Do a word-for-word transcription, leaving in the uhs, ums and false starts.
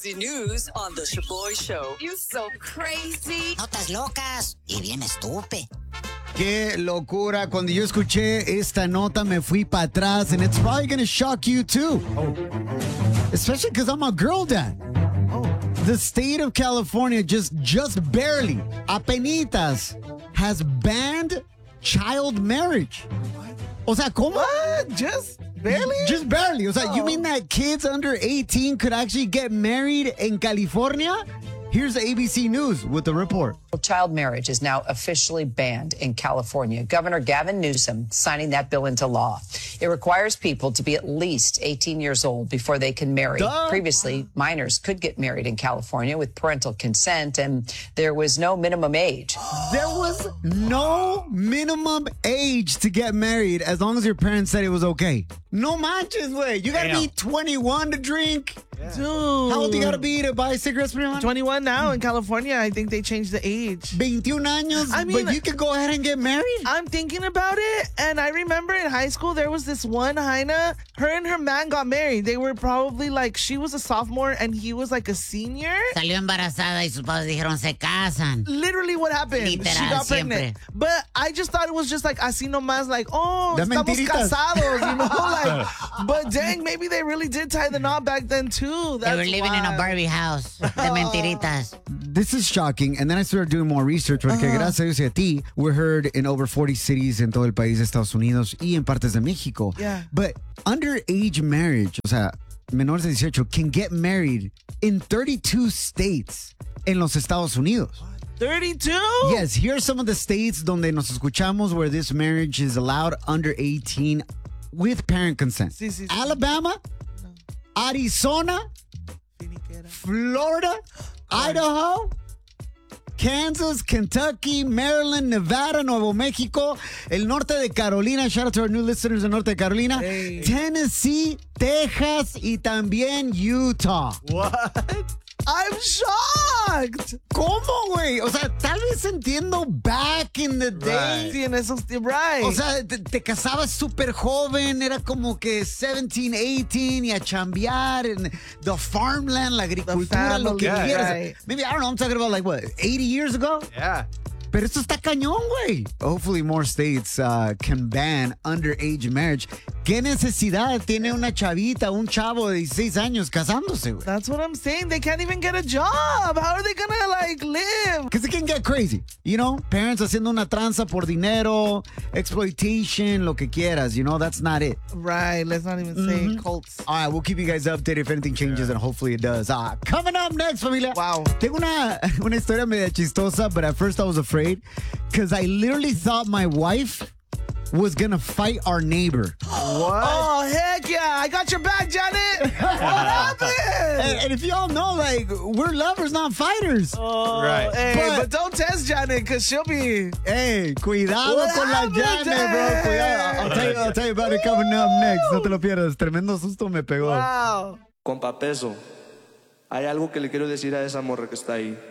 C News on The Shaboy Show. You so crazy. Notas locas y bien estúpido. Qué locura. Cuando yo escuché esta nota me fui para atrás, and it's probably going to shock you too. Oh. Especially because I'm a girl dad. Oh. The state of California just, just barely, apenitas, has banned child marriage. What? O sea, ¿cómo? What? Just barely? Just barely. O sea, oh. you mean that kids under eighteen could actually get married in California? Here's the A B C News with the report. Child marriage is now officially banned in California. Governor Gavin Newsom signing that bill into law. It requires people to be at least eighteen years old before they can marry. Duh. Previously, minors could get married in California with parental consent, and there was no minimum age. There was no minimum age to get married as long as your parents said it was okay. No manches, güey. You gotta Damn. be twenty-one to drink. Yeah. Dude. How old do you gotta be to buy cigarettes, prima? twenty-one now in California. I think they changed the age. twenty-one años, I mean, but you can go ahead and get married? I'm thinking about it, and I remember in high school there was this one Jaina. Her and her man got married. They were probably like, she was a sophomore and he was like a senior. Salió embarazada y sus padres dijeron se casan. Literally what happened. Literal, she got siempre. pregnant. But I just thought it was just like así nomás, like, oh, De estamos mentiritas. casados, you know? Like, but dang, maybe they really did tie the knot back then too. That's They were living in a wild. Barbie house de mentiritas. This is shocking. And then I started doing more research porque Uh-huh. gracias a Dios y a ti, we're heard in over forty cities en todo el país de Estados Unidos y en partes de México. Yeah. But underage marriage, o sea, menores de dieciocho, can get married in thirty-two states en los Estados Unidos. thirty-two? Yes, here are some of the states donde nos escuchamos where this marriage is allowed under eighteen with parent consent. Sí, sí, sí. Alabama, Arizona, Florida, Idaho, Kansas, Kentucky, Maryland, Nevada, Nuevo Mexico, el norte de Carolina. Shout out to our new listeners in norte de Carolina. Hey. Tennessee, Texas y también Utah. What? I'm shocked. ¿Cómo, güey? O sea, tal vez entiendo back in the day. Sí, en esos right. O sea, te, te casabas súper joven, era como que seventeen, eighteen y a chambear en the farmland, la agricultura, lo que family, quieras. right. Maybe, I don't know, I'm talking about like, what, eighty years ago? Yeah. Pero esto está cañón, güey. Hopefully more states uh, can ban underage marriage. ¿Qué necesidad tiene una chavita, un chavo de dieciséis años casándose, güey? That's what I'm saying. They can't even get a job. How are they gonna like live? Because it can get crazy, you know? Parents haciendo una tranza por dinero, exploitation, lo que quieras, you know? That's not it. Right. Let's not even say Mhm. cults. All right, we'll keep you guys updated if anything changes, and hopefully it does. Uh, coming up next, familia. Wow. Tengo una, una historia media chistosa, but at first I was afraid because I literally thought my wife was going to fight our neighbor. What? Oh, heck yeah. I got your back, Janet. What happened? And, and if y'all know, like, we're lovers, not fighters. Oh, Right. Hey, But- but, don't test Janet because she'll be. Hey, cuidado What con la happened, Janet, bro. Dad? Cuidado. I'll tell you, I'll tell you about it coming up next. No te lo pierdas. Tremendo susto me pegó. Wow. Compa Peso, hay algo que le quiero decir a esa morra que está ahí.